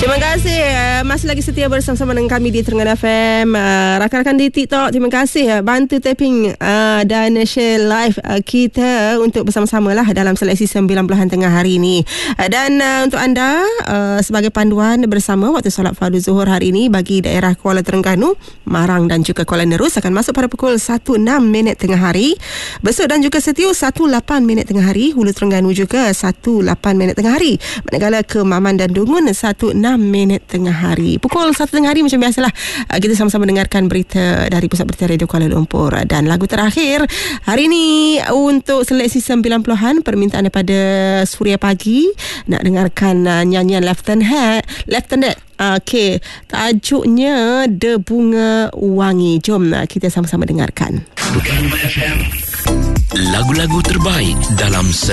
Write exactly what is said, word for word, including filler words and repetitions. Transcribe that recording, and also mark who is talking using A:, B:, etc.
A: Terima kasih uh, masih lagi setia bersama-sama dengan kami di Terengganu F M. uh, Rakan-rakan di TikTok, terima kasih uh, bantu tapping uh, dan share live uh, kita untuk bersama-sama lah dalam seleksi sembilan puluhan tengah hari ini. uh, Dan uh, untuk anda uh, sebagai panduan bersama waktu solat fardu zuhur hari ini bagi daerah Kuala Terengganu, Marang dan juga Kuala Nerus akan masuk pada pukul satu enam minit tengah hari. Besut dan juga Setiu satu lapan minit tengah hari. Hulu Terengganu juga satu lapan minit tengah hari. Manakala ke Maman dan Dungun satu enam minit tengah hari. Pukul satu tengah hari macam biasalah kita sama-sama dengarkan berita dari Pusat Berita Radio Kuala Lumpur. Dan lagu terakhir hari ini untuk seleksi sembilan puluhan, permintaan daripada Suria Pagi nak dengarkan uh, nyanyian Lieutenant Lieutenant Okey, tajuknya The Bunga Wangi. Jom uh, kita sama-sama dengarkan.
B: Lagu-lagu terbaik dalam